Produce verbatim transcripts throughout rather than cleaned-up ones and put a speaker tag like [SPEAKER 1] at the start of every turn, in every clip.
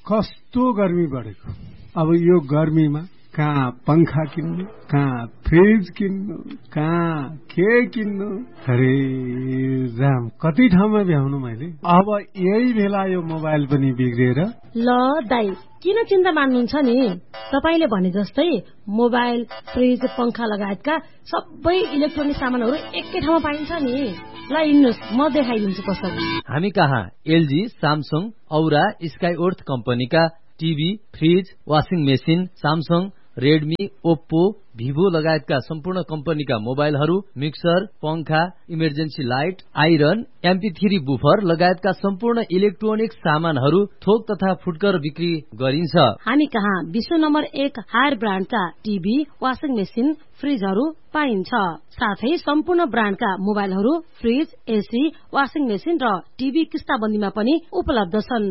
[SPEAKER 1] कस्तो गर्मी बढेको। अब यो गर्मीमा कहाँ पंखा किन्नु, कहाँ फ्रिज किन्नु, कहाँ के किन्नु, अरे राम कति ठाउँमा भ्याउनु मैले। अब यही बेला यो मोबाइल पनि बिग्रिएर।
[SPEAKER 2] ल दाइ किन चिन्ता मान्नुहुन्छ नि, तपाईले भने जस्तै मोबाइल, फ्रिज, पंखा लगायतका सबै इलेक्ट्रोनिक सामानहरू एकै ठाउँमा पाइन्छ नि। ल हिँड्नुस् म देखाइदिन्छु कसरी।
[SPEAKER 3] हामी कहाँ एलजी, सामसङ, औरा, स्काई अर्थ कम्पनीका TV, fridge, washing machine, Samsung, Redmi, Oppo, Vivo लगायतका सम्पूर्ण कम्पनीका मोबाइलहरू, मिक्सर, पंखा, emergency light, iron, MP three buffer लगायतका सम्पूर्ण इलेक्ट्रोनिक सामानहरू थोक तथा फुटकर बिक्री गरिन्छ।
[SPEAKER 2] हामी कहाँ विश्व नम्बर एक हायर ब्रान्डका टिभी, वाशिङ मेसिन, फ्रिजहरू पाइन्छ। साथै सम्पूर्ण ब्रान्डका मोबाइलहरू, फ्रिज, एसी, वाशिङ मेसिन र टिभी किस्ताबन्दीमा पनि उपलब्ध छन्।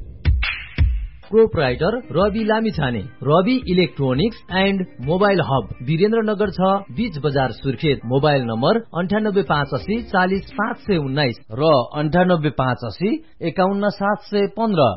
[SPEAKER 3] Proprietor Rabi Lamichhane, Rabi electronics and mobile hub, Birendranagar छ, बीच बजार, सुर्खेत। मोबाइल नम्बर अन्ठानब्बे पाँच असी चालिस पाँच सय उन्नाइस र अन्ठानब्बे पाँच असी एकाउन्न सात सय पन्ध्र।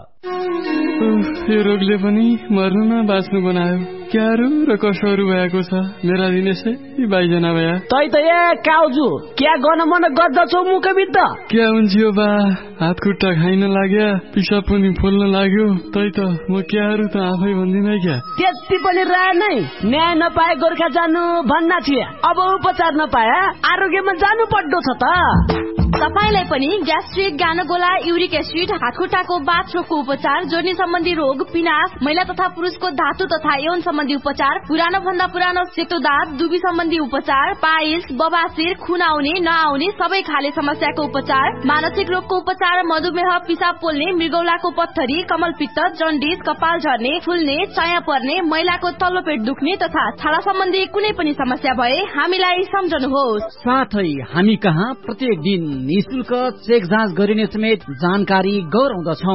[SPEAKER 4] यो रोगले पनि मर्नुमा बाँच्नु बनायो। क्यारो र कसोहरू भएको छ मेरा दिनेशै बाइजना भया।
[SPEAKER 5] तै त ए काउजु क्या गर्न मन गर्दछौ मुखबिद?
[SPEAKER 4] क्या हुन्छ यो बा, हात खुट्टा खाइन लाग्यो, पिसाब पनि फुल्न लाग्यो। तै त म क्याहरू त आफै भन्दिन क्या।
[SPEAKER 5] त्यति पनि रहे नै, न्याय नपाए गोर्खा जानु भन्ना थिए, अब उपचार नपाए आरोग्यमा जानु पर्दो छ त।
[SPEAKER 6] तपाईलाई पनि ग्यास्ट्रिक, गानोगोला, युरिक एसिड, हातखुट्टाको बाथरोगको उपचार, जोर्नी सम्बन्धी रोग, पिनास, महिला तथा पुरुषको धातु तथा यौन सम्बन्धी उपचार, पुरानो भन्दा पुरानो सेतो दाँत, दुबी सम्बन्धी उपचार, पाइल्स, बबासिर, खुन आउने नआउने सबै खाले समस्याको उपचार, मानसिक रोगको उपचार, मधुमेह, पिसाब पोल्ने, मृगौलाको पत्थरी, कमलपित्त, जन्डिस, कपाल झर्ने, फुल्ने, चाया पर्ने, महिलाको तल्लो पेट दुख्ने तथा छाला सम्बन्धी कुनै पनि समस्या भए हामीलाई सम्झनुहोस्।
[SPEAKER 5] साथै हामी कहाँ प्रत्येक दिन निशुल्क चेक जाँच गरिने समेत जानकारी गराउँदछौ।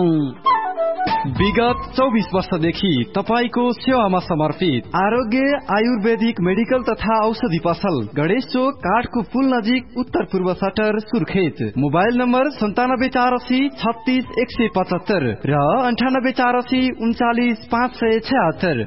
[SPEAKER 7] विगत चौबिस वर्षदेखि तपाईको सेवामा समर्पित आरोग्य आयुर्वेदिक मेडिकल तथा औषधि पसल, गणेश चोक, काठको पुल नजिक, उत्तर पूर्व सटर, सुर्खेत। मोबाइल नम्बर सन्तानब्बे चार असी छत्तीस एक सय पचहत्तर र अन्ठानब्बे चार असी उन्चालिस पाँच सय छहत्तर।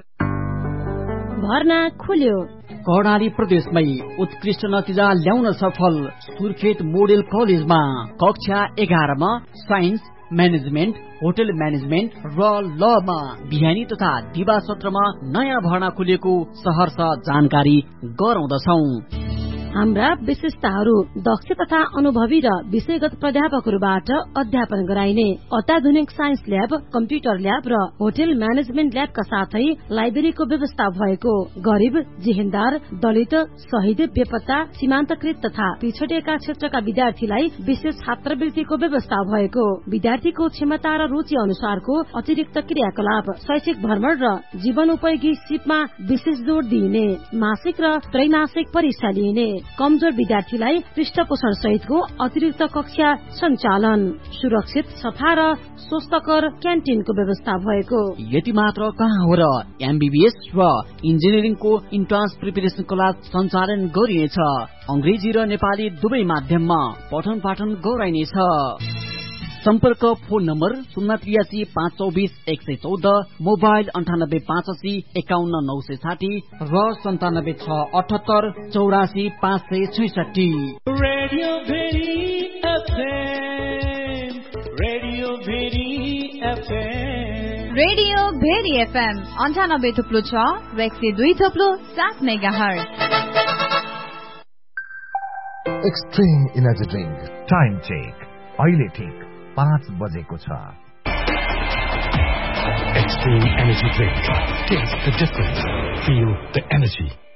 [SPEAKER 2] भर्ना खुल्यो।
[SPEAKER 5] कर्णाली प्रदेशमै उत्कृष्ट नतिजा ल्याउन सफल सुर्खेत मोडेल कलेजमा कक्षा एघारमा साइन्स, म्यानेजमेन्ट, होटल म्यानेजमेन्ट र लमा बिहानी तथा दिवा सत्रमा नयाँ भर्ना खुलेको सहर्ष जानकारी गराउँदछौ।
[SPEAKER 2] हाम्रा विशेषताहरू दक्ष तथा अनुभवी र विषयगत प्राध्यापकहरूबाट अध्यापन गराइने अत्याधुनिक साइन्स ल्याब, कम्प्युटर ल्याब र होटल म्यानेजमेन्ट ल्याबका साथै लाइब्रेरीको व्यवस्था भएको, गरिब, जेहेन्दार, दलित, शहीद, बेपत्ता, सीमान्तकृत तथा पिछडिएका क्षेत्रका विद्यार्थीलाई विशेष छात्रवृत्तिको व्यवस्था भएको, विद्यार्थीको क्षमता र रुचि अनुसारको अतिरिक्त क्रियाकलाप, शैक्षिक भ्रमण र जीवनोपयोगी सिपमा विशेष जोड़ दिइने, मासिक र त्रैमासिक परीक्षा लिइने, कमजोर विद्यार्थीलाई पृष्ठपोषण सहितको अतिरिक्त कक्षा सञ्चालन, सुरक्षित, सफा र स्वस्थकर क्यान्टिनको व्यवस्था भएको।
[SPEAKER 5] यति मात्र कहाँ हो र एमबीबीएस र इन्जिनियरिङको इन्ट्रान्स प्रिपरेसन क्लास सञ्चालन गरिनेछ। अंग्रेजी र नेपाली दुवै माध्यममा पठन पाठन गराइनेछ। सम्पर्क फोन नम्बर शून्य त्रियासी पाँच चौबिस एक सय चौध, मोबाइल अन्ठानब्बे पाँच असी एकाउन्न नौ सय साठी र सन्तानब्बे छ अठहत्तर चौरासी पाँच सय छैसठी।
[SPEAKER 8] Radio very FM, radio very FM,
[SPEAKER 9] radio very FM अन्ठानब्बे थुप्लो छ र एक सय दुई थुप्लो सात mega hertz.
[SPEAKER 10] Extreme energy drink time check अहिले ठिक पाँच बजेको छ।
[SPEAKER 11] Extreme Energy Drink. Taste the difference. Feel the energy.